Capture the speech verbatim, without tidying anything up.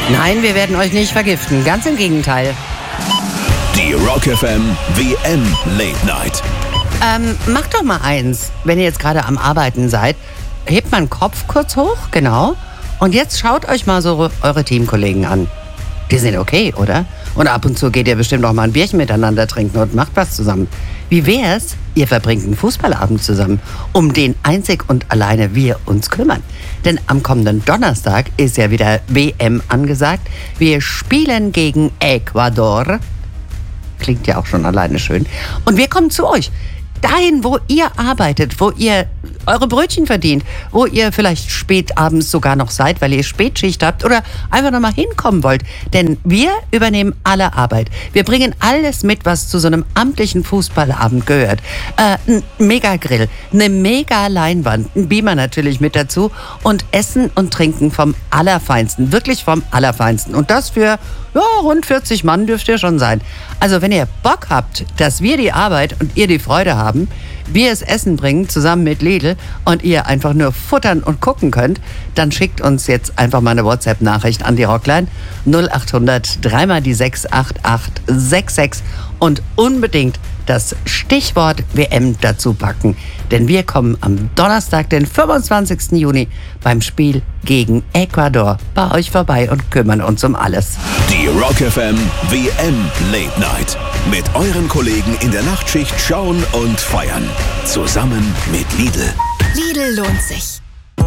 Nein, wir werden euch nicht vergiften. Ganz im Gegenteil. Die Rock F M W M Late Night. Ähm, macht doch mal eins, wenn ihr jetzt gerade am Arbeiten seid. Hebt mal den Kopf kurz hoch, genau. Und jetzt schaut euch mal so eure Teamkollegen an. Die sind okay, oder? Und ab und zu geht ihr bestimmt auch mal ein Bierchen miteinander trinken und macht was zusammen. Wie wär's, ihr verbringt einen Fußballabend zusammen, um den einzig und alleine wir uns kümmern. Denn am kommenden Donnerstag ist ja wieder W M angesagt. Wir spielen gegen Ecuador. Klingt ja auch schon alleine schön. Und wir kommen zu euch. Dahin, wo ihr arbeitet, wo ihr eure Brötchen verdient, wo ihr vielleicht spät abends sogar noch seid, weil ihr Spätschicht habt oder einfach noch mal hinkommen wollt. Denn wir übernehmen alle Arbeit. Wir bringen alles mit, was zu so einem amtlichen Fußballabend gehört. Äh, ein Mega-Grill, eine Mega-Leinwand, ein Beamer natürlich mit dazu und Essen und Trinken vom Allerfeinsten, wirklich vom Allerfeinsten. Und das für ja, rund vierzig Mann dürft ihr schon sein. Also wenn ihr Bock habt, dass wir die Arbeit und ihr die Freude haben, wir es Essen bringen, zusammen mit Lidl und ihr einfach nur futtern und gucken könnt, dann schickt uns jetzt einfach mal eine WhatsApp-Nachricht an die Rockline null acht hundert drei mal die sechs acht acht sechs sechs und unbedingt das Stichwort W M dazu packen. Denn wir kommen am Donnerstag, den fünfundzwanzigsten Juni, beim Spiel gegen Ecuador bei euch vorbei und kümmern uns um alles. Die Rock F M W M Late Night. Mit euren Kollegen in der Nachtschicht schauen und feiern. Zusammen mit Lidl. Lidl lohnt sich.